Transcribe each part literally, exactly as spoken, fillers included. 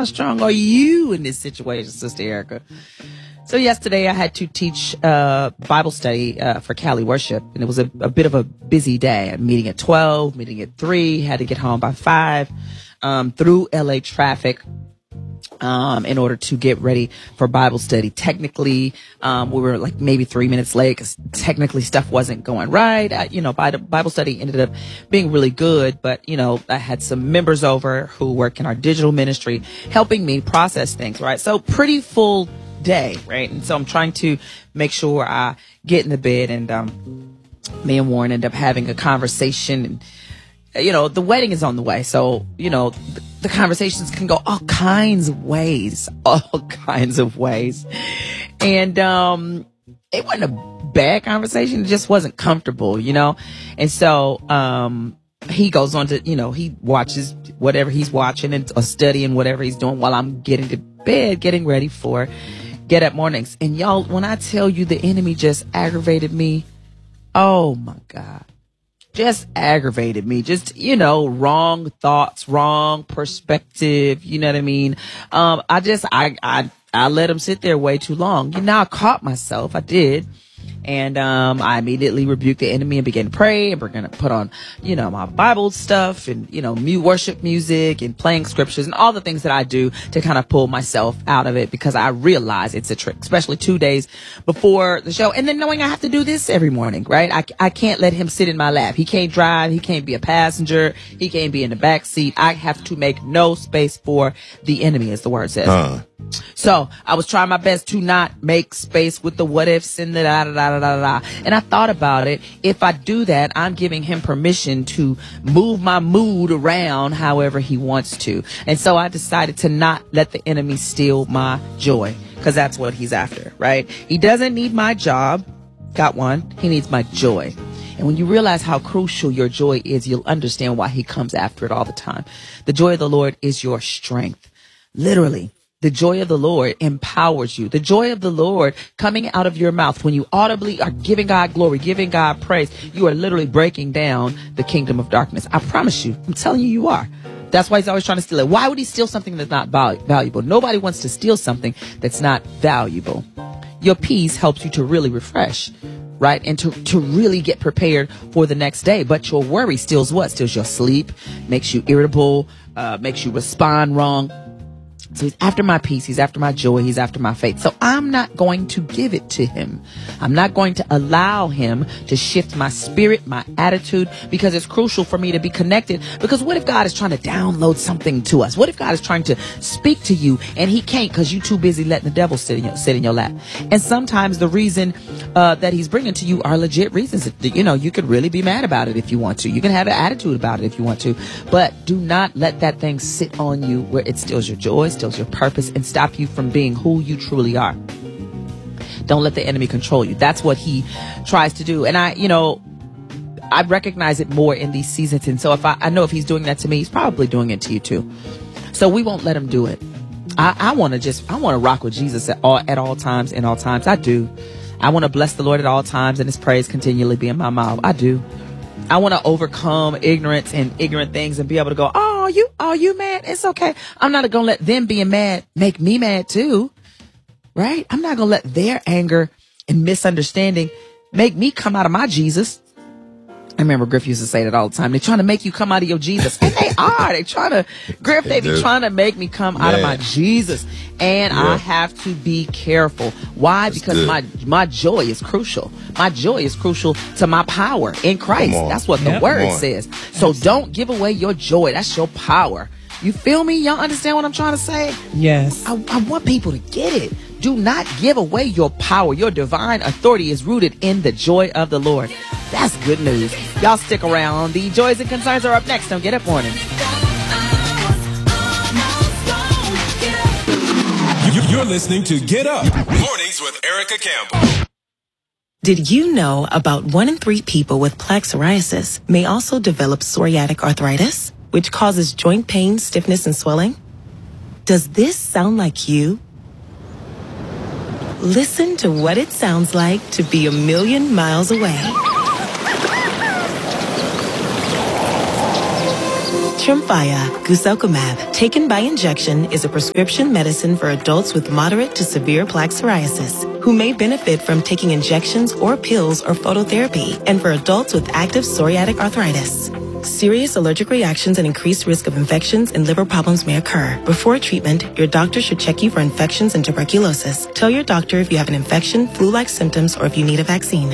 How strong are you in this situation, Sister Erica? So yesterday I had to teach uh Bible study uh, for Cali Worship, and it was a, a bit of a busy day. A meeting at twelve, meeting at three, had to get home by five, um, through L A traffic. Um, in order to get ready for Bible study. Technically, um, we were like maybe three minutes late because technically stuff wasn't going right. Uh, you know, Bible study ended up being really good, but you know, I had some members over who work in our digital ministry helping me process things, right? So pretty full day, right? And so I'm trying to make sure I get in the bed, and, um, me and Warren end up having a conversation, and, you know, the wedding is on the way. So, you know, the, the conversations can go all kinds of ways, all kinds of ways. And, um, it wasn't a bad conversation. It just wasn't comfortable, you know? And so, um, he goes on to, you know, he watches whatever he's watching and or studying whatever he's doing while I'm getting to bed, getting ready for get up mornings. And y'all, when I tell you the enemy just aggravated me, oh my God. Just aggravated me. Just, you know, wrong thoughts, wrong perspective. You know what I mean? Um, I just, I, I, I let him sit there way too long. You know, I caught myself. I did. And, um, I immediately rebuked the enemy and began to pray, and we're going to put on, you know, my Bible stuff and, you know, mu- worship music and playing scriptures and all the things that I do to kind of pull myself out of it, because I realize it's a trick, especially two days before the show. And then knowing I have to do this every morning, right? I, I can't let him sit in my lap. He can't drive. He can't be a passenger. He can't be in the back seat. I have to make no space for the enemy, as the word says. Uh. So I was trying my best to not make space with the what ifs and the da da da da da da. And I thought about it. If I do that, I'm giving him permission to move my mood around however he wants to. And so I decided to not let the enemy steal my joy, because that's what he's after, right? He doesn't need my job. Got one. He needs my joy. And when you realize how crucial your joy is, you'll understand why he comes after it all the time. The joy of the Lord is your strength. Literally. The joy of the Lord empowers you. The joy of the Lord coming out of your mouth when you audibly are giving God glory, giving God praise, you are literally breaking down the kingdom of darkness. I promise you. I'm telling you, you are. That's why he's always trying to steal it. Why would he steal something that's not val- valuable? Nobody wants to steal something that's not valuable. Your peace helps you to really refresh, right? And to, to really get prepared for the next day. But your worry steals what? Steals your sleep, makes you irritable, uh, makes you respond wrong. So he's after my peace. He's after my joy. He's after my faith. So I'm not going to give it to him. I'm not going to allow him to shift my spirit, my attitude, because it's crucial for me to be connected. Because what if God is trying to download something to us? What if God is trying to speak to you and he can't because you're too busy letting the devil sit in your, sit in your lap? And sometimes the reason uh, that he's bringing to you are legit reasons. That, you know, you could really be mad about it if you want to. You can have an attitude about it if you want to. But do not let that thing sit on you where it steals your joy, steals your purpose, and stop you from being who you truly are. Don't let the enemy control you. That's what he tries to do. And I, you know, I recognize it more in these seasons. And so if I, I know if he's doing that to me, he's probably doing it to you too. So we won't let him do it. I, I want to just, I want to rock with Jesus at all, at all times, in all times. I do. I want to bless the Lord at all times and his praise continually be in my mouth. I do. I want to overcome ignorance and ignorant things and be able to go, oh, you, oh, you mad? It's okay. I'm not going to let them being mad make me mad too. Right? I'm not going to let their anger and misunderstanding make me come out of my Jesus. I remember Griff used to say that all the time. They're trying to make you come out of your Jesus. And they are. They're trying to, Griff, they be trying to make me come out Man. of my Jesus. And yeah. I have to be careful. Why? That's because good. my my joy is crucial. My joy is crucial to my power in Christ. That's what yep. the word says. So Absolutely. Don't give away your joy. That's your power. You feel me? Y'all understand what I'm trying to say? Yes. I, I want people to get it. Do not give away your power. Your divine authority is rooted in the joy of the Lord. That's good news. Y'all stick around. The joys and concerns are up next on Get Up Morning. You're listening to Get Up Mornings with Erica Campbell. Did you know about one in three people with plaque psoriasis may also develop psoriatic arthritis, which causes joint pain, stiffness, and swelling? Does this sound like you? Listen to what it sounds like to be a million miles away. Tremfya, guselkumab, taken by injection, is a prescription medicine for adults with moderate to severe plaque psoriasis who may benefit from taking injections or pills or phototherapy, and for adults with active psoriatic arthritis. Serious allergic reactions and increased risk of infections and liver problems may occur. Before treatment, your doctor should check you for infections and tuberculosis. Tell your doctor if you have an infection, flu-like symptoms, or if you need a vaccine.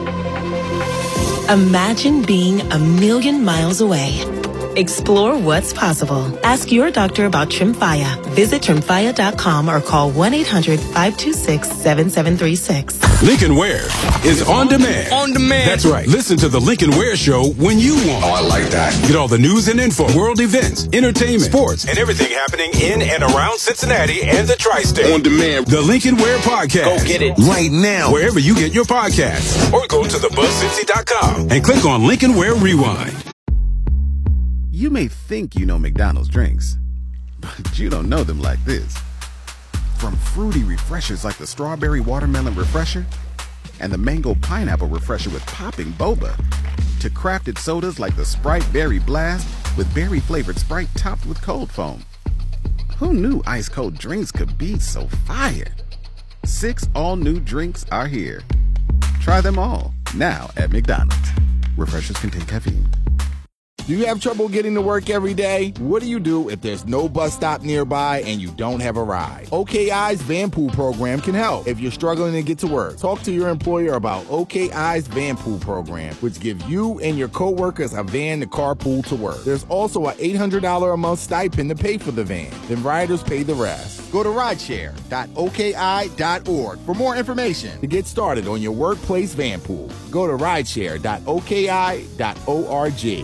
Imagine being a million miles away. Explore what's possible. Ask your doctor about Tremfya. Visit Tremfya dot com or call one eight hundred, five two six, seven seven three six. Lincoln Ware is on demand. On demand. That's right. Listen to the Lincoln Ware Show when you want. Oh, I like that. Get all the news and info, world events, entertainment, sports, and everything happening in and around Cincinnati and the tri-state. On demand. The Lincoln Ware Podcast. Go get it right now. Wherever you get your podcasts. Or go to the buzz cincy dot com and click on Lincoln Ware Rewind. You may think you know McDonald's drinks, but you don't know them like this. From fruity refreshers like the Strawberry Watermelon Refresher and the Mango Pineapple Refresher with popping boba, to crafted sodas like the Sprite Berry Blast with berry-flavored Sprite topped with cold foam. Who knew ice-cold drinks could be so fire? Six all-new drinks are here. Try them all, now at McDonald's. Refreshers contain caffeine. Do you have trouble getting to work every day? What do you do if there's no bus stop nearby and you don't have a ride? O K I's Vanpool program can help. If you're struggling to get to work, talk to your employer about O K I's Vanpool program, which gives you and your coworkers a van to carpool to work. There's also an eight hundred dollars a month stipend to pay for the van. Then riders pay the rest. Go to rideshare dot O K I dot org for more information to get started on your workplace Vanpool. Go to rideshare dot O K I dot org.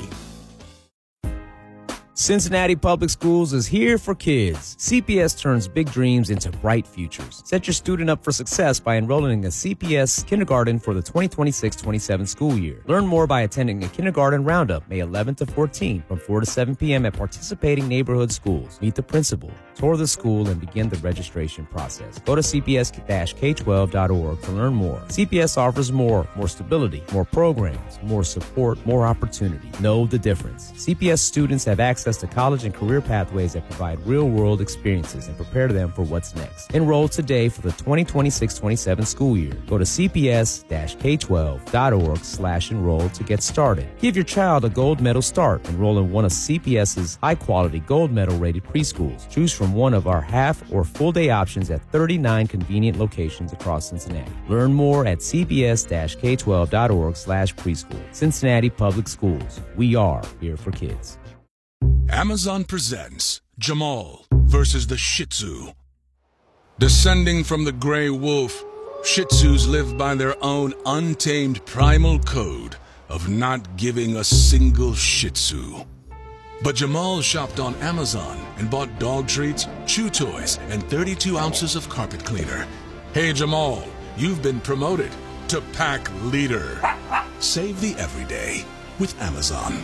Cincinnati Public Schools is here for kids. C P S turns big dreams into bright futures. Set your student up for success by enrolling in a C P S kindergarten for the twenty twenty-six twenty-seven school year. Learn more by attending a kindergarten roundup May eleventh to fourteenth from four to seven p.m. at participating neighborhood schools. Meet the principal, tour the school, and begin the registration process. Go to C P S K twelve dot org to learn more. C P S offers more, more stability, more programs, more support, more opportunity. Know the difference. C P S students have access to college and career pathways that provide real-world experiences and prepare them for what's next. Enroll today for the twenty twenty-six twenty-seven school year. Go to C P S K twelve dot org slash enroll to get started. Give your child a gold medal start. Enroll in one of CPS's high-quality gold medal-rated preschools. Choose from one of our half or full-day options at thirty-nine convenient locations across Cincinnati. Learn more at C P S K twelve dot org slash preschool. Cincinnati Public Schools. We are here for kids. Amazon presents Jamal versus the Shih Tzu. Descending from the gray wolf, Shih Tzus live by their own untamed primal code of not giving a single Shih Tzu. But Jamal shopped on Amazon and bought dog treats, chew toys, and thirty-two ounces of carpet cleaner. Hey Jamal, you've been promoted to pack leader. Save the everyday with Amazon.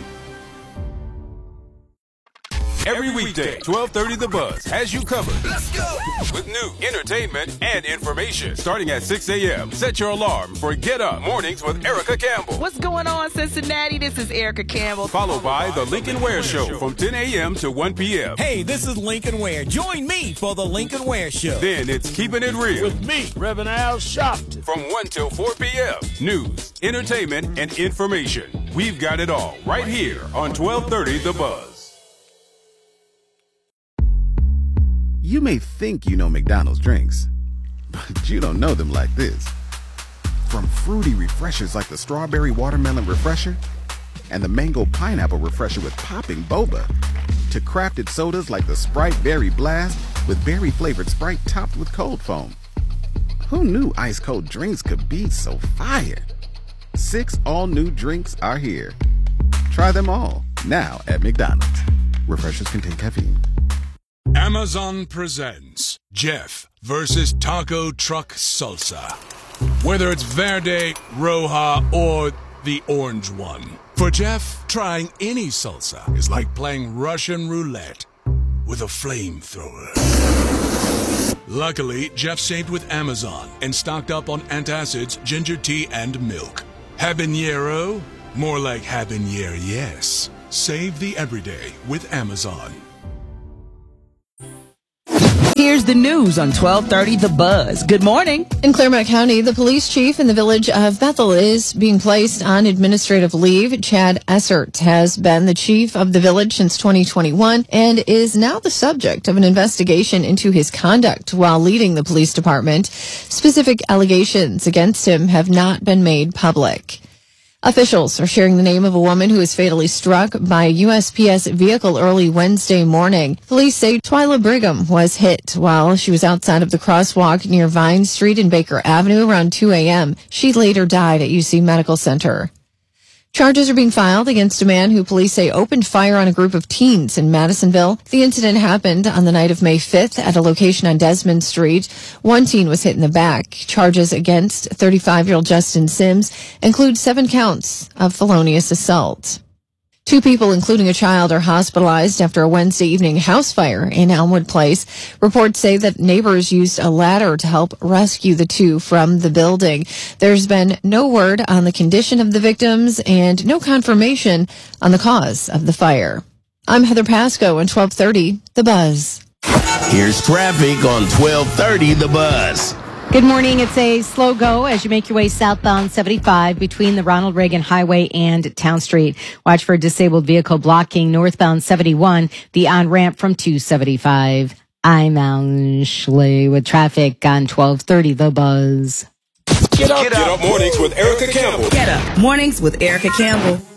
Every weekday, twelve thirty The Buzz has you covered. Let's go! With new entertainment and information. Starting at six a.m., set your alarm for Get Up Mornings with Erica Campbell. What's going on, Cincinnati? This is Erica Campbell. Followed by The Lincoln Ware Show from ten a.m. to one p.m. Hey, this is Lincoln Ware. Join me for The Lincoln Ware Show. Then it's Keeping It Real. With me, Reverend Al Sharpton. From one till four p.m. News, entertainment, and information. We've got it all right here on twelve thirty The Buzz. You may think you know McDonald's drinks, but you don't know them like this. From fruity refreshers like the Strawberry Watermelon Refresher and the Mango Pineapple Refresher with popping boba, to crafted sodas like the Sprite Berry Blast with berry-flavored Sprite topped with cold foam. Who knew ice-cold drinks could be so fire? Six all-new drinks are here. Try them all, now at McDonald's. Refreshers contain caffeine. Amazon presents Jeff versus Taco Truck Salsa. Whether it's Verde, Roja, or the orange one. For Jeff, trying any salsa is like playing Russian roulette with a flamethrower. Luckily, Jeff saved with Amazon and stocked up on antacids, ginger tea, and milk. Habanero? More like habanero, yes. Save the everyday with Amazon. Here's the news on twelve thirty The Buzz. Good morning. In Claremont County, the police chief in the village of Bethel is being placed on administrative leave. Chad Essert has been the chief of the village since twenty twenty-one and is now the subject of an investigation into his conduct while leading the police department. Specific allegations against him have not been made public. Officials are sharing the name of a woman who was fatally struck by a U S P S vehicle early Wednesday morning. Police say Twyla Brigham was hit while she was outside of the crosswalk near Vine Street and Baker Avenue around two a.m. She later died at U C Medical Center. Charges are being filed against a man who police say opened fire on a group of teens in Madisonville. The incident happened on the night of May fifth at a location on Desmond Street. One teen was hit in the back. Charges against thirty-five-year-old Justin Sims include seven counts of felonious assault. Two people, including a child, are hospitalized after a Wednesday evening house fire in Elmwood Place. Reports say that neighbors used a ladder to help rescue the two from the building. There's been no word on the condition of the victims and no confirmation on the cause of the fire. I'm Heather Pasco on twelve thirty The Buzz. Here's traffic on twelve thirty The Buzz. Good morning. It's a slow go as you make your way southbound seventy-five between the Ronald Reagan Highway and Town Street. Watch for a disabled vehicle blocking northbound seventy-one, the on-ramp from two seventy-five. I'm Ashley with traffic on twelve thirty The Buzz. Get up, Get up mornings with Erica Campbell. Get up mornings with Erica Campbell.